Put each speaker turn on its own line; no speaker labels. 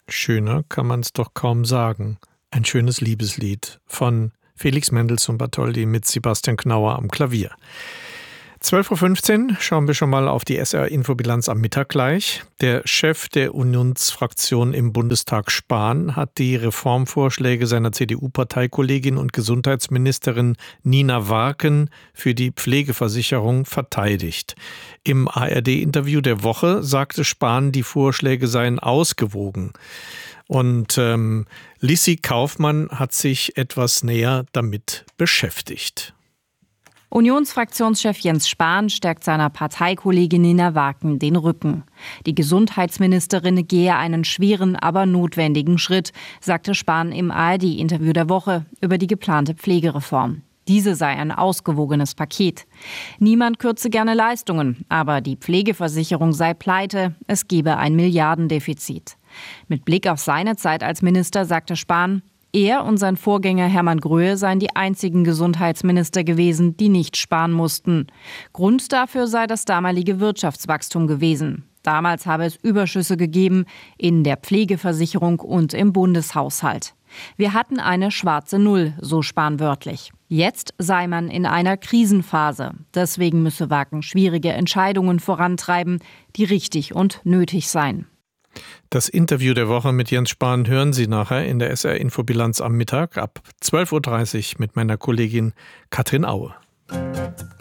Schöner kann man es doch kaum sagen. Ein schönes Liebeslied von Felix Mendelssohn Bartholdy mit Sebastian Knauer am Klavier. 12.15 Uhr schauen wir schon mal auf die SR-Infobilanz am Mittag gleich. Der Chef der Unionsfraktion im Bundestag, Spahn, hat die Reformvorschläge seiner CDU-Parteikollegin und Gesundheitsministerin Nina Warken für die Pflegeversicherung verteidigt. Im ARD-Interview der Woche sagte Spahn, die Vorschläge seien ausgewogen. Und Lissi Kaufmann hat sich etwas näher damit beschäftigt.
Unionsfraktionschef Jens Spahn stärkt seiner Parteikollegin Nina Warken den Rücken. Die Gesundheitsministerin gehe einen schweren, aber notwendigen Schritt, sagte Spahn im ARD-Interview der Woche über die geplante Pflegereform. Diese sei ein ausgewogenes Paket. Niemand kürze gerne Leistungen, aber die Pflegeversicherung sei pleite, es gebe ein Milliardendefizit. Mit Blick auf seine Zeit als Minister sagte Spahn, er und sein Vorgänger Hermann Gröhe seien die einzigen Gesundheitsminister gewesen, die nicht sparen mussten. Grund dafür sei das damalige Wirtschaftswachstum gewesen. Damals habe es Überschüsse gegeben in der Pflegeversicherung und im Bundeshaushalt. Wir hatten eine schwarze Null, so Spahn wörtlich. Jetzt sei man in einer Krisenphase. Deswegen müsse Warken schwierige Entscheidungen vorantreiben, die richtig und nötig seien.
Das Interview der Woche mit Jens Spahn hören Sie nachher in der SR-Infobilanz am Mittag ab 12.30 Uhr mit meiner Kollegin Katrin Aue.